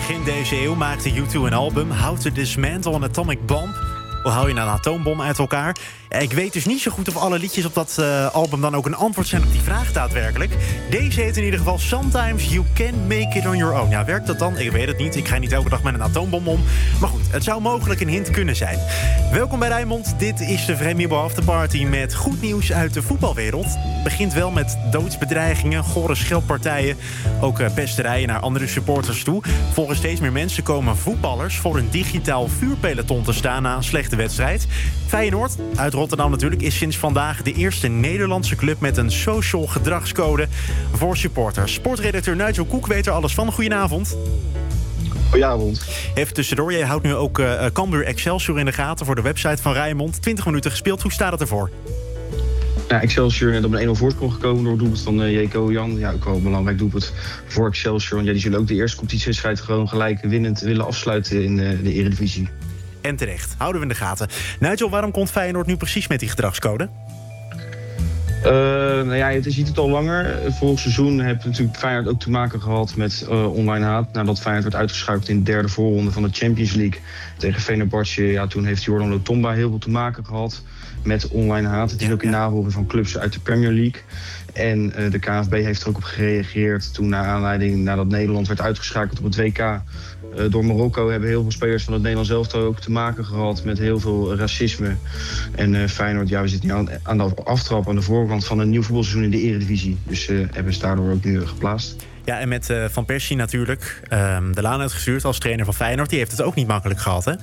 Begin deze eeuw maakte U2 een album, How to Dismantle an Atomic Bomb. Hoe hou je nou een atoombom uit elkaar? Ik weet dus niet zo goed of alle liedjes op dat album dan ook een antwoord zijn op die vraag daadwerkelijk. Deze heet in ieder geval Sometimes You Can Make It On Your Own. Ja, werkt dat dan? Ik weet het niet. Ik ga niet elke dag met een atoombom om. Maar goed, het zou mogelijk een hint kunnen zijn. Welkom bij Rijnmond. Dit is de Vrijmibo Afterparty met goed nieuws uit de voetbalwereld. Het begint wel met doodsbedreigingen, gore scheldpartijen, ook pesterijen naar andere supporters toe. Volgens steeds meer mensen komen voetballers voor een digitaal vuurpeloton te staan na een slechte wedstrijd. Feyenoord, uit Rotterdam natuurlijk, is sinds vandaag de eerste Nederlandse club met een social gedragscode voor supporters. Sportredacteur Nigel Koek weet er alles van. Goedenavond. Goedenavond. Even tussendoor, jij houdt nu ook Cambuur Excelsior in de gaten voor de website van Rijnmond. 20 minuten gespeeld, hoe staat het ervoor? Ja, Excelsior net op een 1-0 voorsprong gekomen door het doelpunt van Jeko Jan. Ja, ook wel een belangrijk doelpunt voor Excelsior. Want die zullen ook de eerste competitiewedstrijd gewoon gelijk winnend willen afsluiten in de Eredivisie. En terecht, houden we in de gaten. Nigel, waarom komt Feyenoord nu precies met die gedragscode? Je ziet het al langer. Vorig seizoen heeft natuurlijk Feyenoord ook te maken gehad met online haat. Nadat Feyenoord werd uitgeschakeld in de derde voorronde van de Champions League tegen Fenerbahce. Ja, toen heeft Jordan Lotomba heel veel te maken gehad met online haat. Het is ook in navolging van clubs uit de Premier League. En de KNVB heeft er ook op gereageerd toen nadat Nederland werd uitgeschakeld op het WK door Marokko, hebben heel veel spelers van het Nederlands elftal ook te maken gehad met heel veel racisme. En Feyenoord, we zitten nu aan de aftrap, aan de voorkant van een nieuw voetbalseizoen in de Eredivisie. Dus hebben ze daardoor ook nu geplaatst. Ja, en met Van Persie natuurlijk de laan uitgestuurd als trainer van Feyenoord. Die heeft het ook niet makkelijk gehad, hè?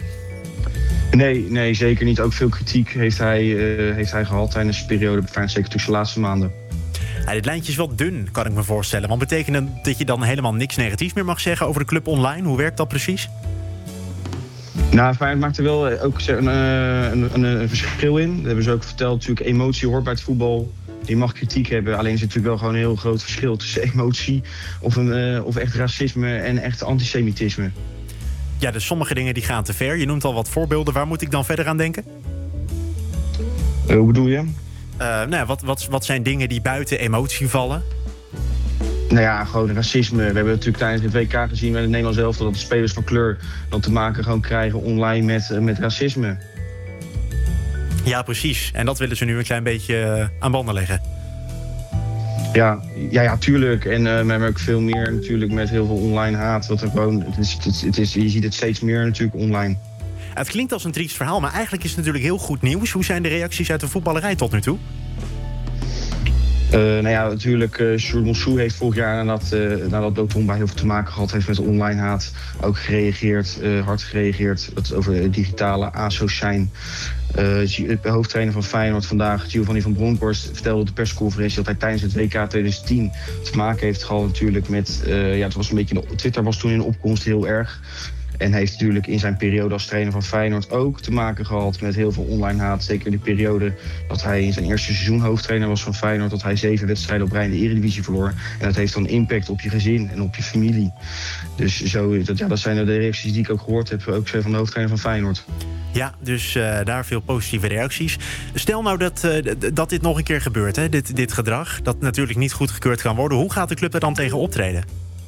Nee, zeker niet. Ook veel kritiek heeft hij gehad tijdens de periode bij Feyenoord, zeker tussen de laatste maanden. Ja, dit lijntje is wel dun, kan ik me voorstellen. Want betekent het dat je dan helemaal niks negatiefs meer mag zeggen over de club online? Hoe werkt dat precies? Nou, Feyenoord maakt er wel ook een verschil in. Dat hebben ze ook verteld. Natuurlijk, emotie hoort bij het voetbal. Je mag kritiek hebben, alleen is het natuurlijk wel gewoon een heel groot verschil tussen emotie of echt racisme en echt antisemitisme. Ja, dus sommige dingen die gaan te ver. Je noemt al wat voorbeelden. Waar moet ik dan verder aan denken? Hoe bedoel je? Wat zijn dingen die buiten emotie vallen? Nou ja, gewoon racisme. We hebben natuurlijk tijdens het WK gezien met het Nederlands elftal dat de spelers van kleur dan te maken gewoon krijgen online met racisme. Ja, precies. En dat willen ze nu een klein beetje aan banden leggen. Ja, tuurlijk. En we hebben ook veel meer natuurlijk met heel veel online haat. Dat er gewoon, je ziet het steeds meer natuurlijk online. Het klinkt als een triest verhaal, maar eigenlijk is het natuurlijk heel goed nieuws. Hoe zijn de reacties uit de voetballerij tot nu toe? Natuurlijk, Sjoerd Monsou heeft vorig jaar nadat Lotomba heel veel te maken gehad heeft met online haat, ook gereageerd, hard gereageerd. Dat over digitale ASO's zijn. De hoofdtrainer van Feyenoord vandaag, Giovanni van Bronckhorst, vertelde op de persconferentie dat hij tijdens het WK 2010 te maken heeft gehad natuurlijk met, het was een beetje, Twitter was toen in opkomst heel erg. En heeft natuurlijk in zijn periode als trainer van Feyenoord ook te maken gehad met heel veel online haat. Zeker in de periode dat hij in zijn eerste seizoen hoofdtrainer was van Feyenoord, dat hij 7 wedstrijden op rij in de Eredivisie verloor. En dat heeft dan impact op je gezin en op je familie. Dus dat zijn de reacties die ik ook gehoord heb, ook van de hoofdtrainer van Feyenoord. Ja, dus daar veel positieve reacties. Stel nou dat dit nog een keer gebeurt, hè? Dit gedrag, dat natuurlijk niet goedgekeurd kan worden. Hoe gaat de club er dan tegen optreden?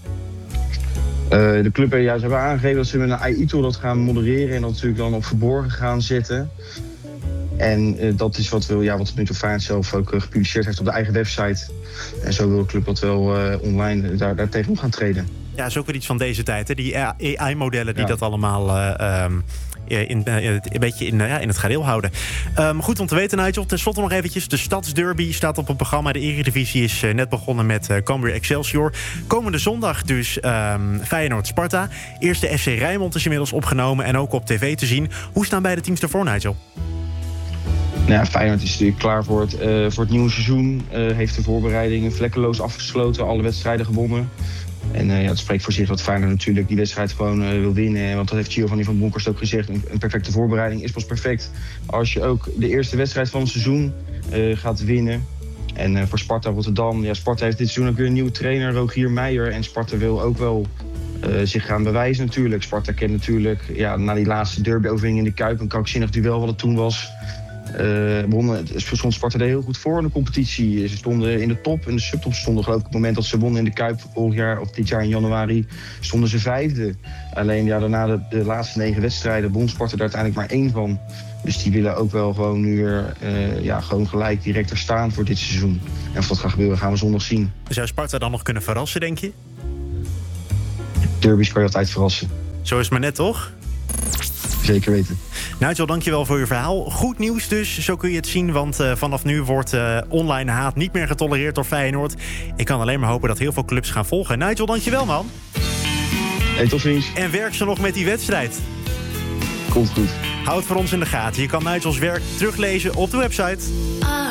De club ze hebben aangegeven dat ze met een AI-tool dat gaan modereren en dat natuurlijk dan op verborgen gaan zetten. En dat is wat nu toe Feyenoord zelf ook gepubliceerd heeft op de eigen website. En zo wil de club dat wel online daar tegenop gaan treden. Ja, is ook weer iets van deze tijd, hè? Die AI-modellen die dat allemaal een beetje in het gareel houden. Goed om te weten, Nigel. Ten slotte nog eventjes. De Stadsderby staat op het programma. De Eredivisie is net begonnen met Cambuur Excelsior. Komende zondag dus Feyenoord-Sparta. Eerste FC Rijnmond is inmiddels opgenomen en ook op tv te zien. Hoe staan beide teams ervoor, Nigel? Feyenoord is natuurlijk klaar voor het nieuwe seizoen. Heeft de voorbereidingen vlekkeloos afgesloten. Alle wedstrijden gewonnen. En het spreekt voor zich dat Feyenoord natuurlijk die wedstrijd gewoon wil winnen. Want dat heeft Giovanni van Bronckhorst ook gezegd. Een perfecte voorbereiding is pas perfect als je ook de eerste wedstrijd van het seizoen gaat winnen. En voor Sparta Rotterdam, Sparta heeft dit seizoen ook weer een nieuwe trainer, Rogier Meijer. En Sparta wil ook wel zich gaan bewijzen natuurlijk. Sparta kent natuurlijk na die laatste derby-overwinning in de Kuip, een krankzinnig duel wat het toen was. Stond Sparta er heel goed voor in de competitie. Ze stonden in de top. In de subtop stonden, geloof ik, op het moment dat ze wonnen in de Kuip vorig jaar of dit jaar in januari, stonden ze 5e. Alleen daarna de laatste 9 wedstrijden won Sparta er uiteindelijk maar 1 van. Dus die willen ook wel gewoon nu weer gewoon gelijk direct er staan voor dit seizoen. En of dat gaat gebeuren, gaan we zondag zien. Zou Sparta dan nog kunnen verrassen, denk je? Derbies kan je altijd verrassen. Zo is het maar net, toch? Zeker weten. Nigel, dankjewel voor je verhaal. Goed nieuws dus, zo kun je het zien. Want vanaf nu wordt online haat niet meer getolereerd door Feyenoord. Ik kan alleen maar hopen dat heel veel clubs gaan volgen. Nigel, dankjewel, man. Hey, tot ziens. En werk ze nog met die wedstrijd. Komt goed. Houd voor ons in de gaten. Je kan Nigels werk teruglezen op de website.